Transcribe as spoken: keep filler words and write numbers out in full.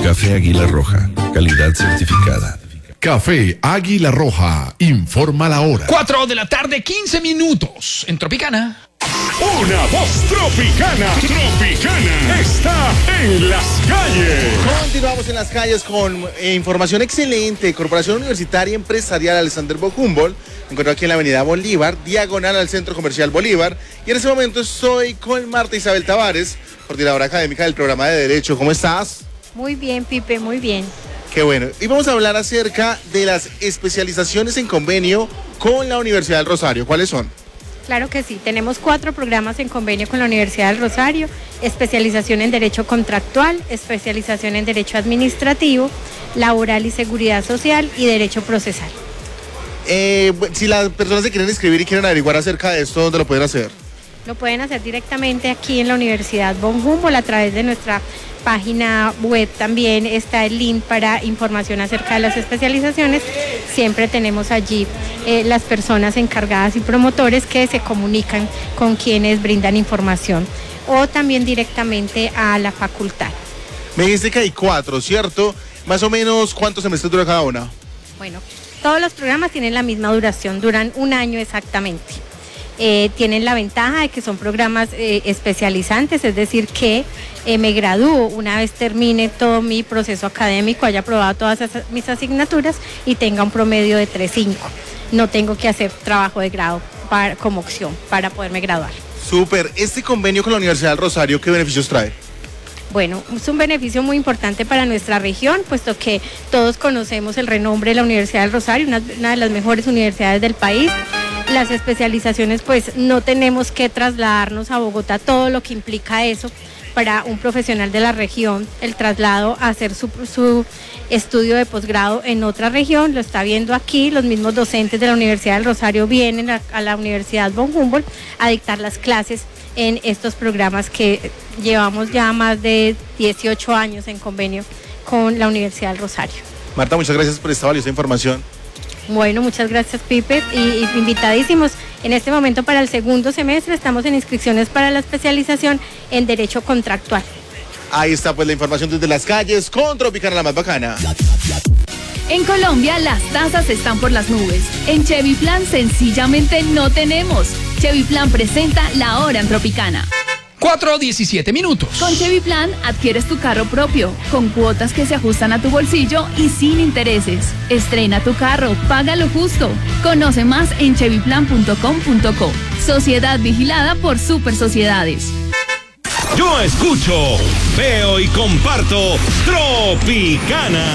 Café Águila Roja, calidad certificada. Café Águila Roja, informa la hora. cuatro de la tarde, quince minutos, en Tropicana. Una voz tropicana, tropicana, está en las calles. Continuamos en las calles con eh, información excelente. Corporación Universitaria Empresarial Alexander von Humboldt. Me encuentro aquí en la avenida Bolívar, diagonal al Centro Comercial Bolívar. Y en este momento estoy con Marta Isabel Tavares, coordinadora académica del programa de Derecho. ¿Cómo estás? Muy bien, Pipe, muy bien. Qué bueno. Y vamos a hablar acerca de las especializaciones en convenio con la Universidad del Rosario. ¿Cuáles son? Claro que sí, tenemos cuatro programas en convenio con la Universidad del Rosario: especialización en Derecho Contractual, especialización en Derecho Administrativo, Laboral y Seguridad Social y Derecho Procesal. Eh, si las personas se quieren inscribir y quieren averiguar acerca de esto, ¿dónde lo pueden hacer? Lo pueden hacer directamente aquí en la Universidad von Humboldt a través de nuestra página web. También está el link para información acerca de las especializaciones. Siempre tenemos allí eh, las personas encargadas y promotores que se comunican con quienes brindan información, o también directamente a la facultad. Me dijiste que hay cuatro, ¿cierto? Más o menos, ¿cuántos semestres dura cada una? Bueno, todos los programas tienen la misma duración, duran un año exactamente. Eh, tienen la ventaja de que son programas eh, especializantes, es decir, que eh, me gradúo una vez termine todo mi proceso académico, haya aprobado todas esas, mis asignaturas y tenga un promedio de tres punto cinco. No tengo que hacer trabajo de grado para, como opción para poderme graduar. Súper. ¿Este convenio con la Universidad del Rosario qué beneficios trae? Bueno, es un beneficio muy importante para nuestra región, puesto que todos conocemos el renombre de la Universidad del Rosario, una, una de las mejores universidades del país. Las especializaciones, pues no tenemos que trasladarnos a Bogotá, todo lo que implica eso para un profesional de la región, el traslado a hacer su, su estudio de posgrado en otra región, lo está viendo aquí. Los mismos docentes de la Universidad del Rosario vienen a, a la Universidad von Humboldt a dictar las clases en estos programas que llevamos ya más de dieciocho años en convenio con la Universidad del Rosario. Marta, muchas gracias por esta valiosa información. Bueno, muchas gracias, Pipe, y, y invitadísimos. En este momento para el segundo semestre estamos en inscripciones para la especialización en Derecho Contractual. Ahí está pues la información desde las calles con Tropicana, la más bacana. En Colombia las tasas están por las nubes. En Chevy Plan sencillamente no tenemos. Chevy Plan presenta La Hora en Tropicana. cuatro diecisiete minutos. Con Chevy Plan adquieres tu carro propio, con cuotas que se ajustan a tu bolsillo y sin intereses. Estrena tu carro, paga lo justo. Conoce más en chevy plan punto com punto co. Sociedad vigilada por Super Sociedades. Yo escucho, veo y comparto Tropicana.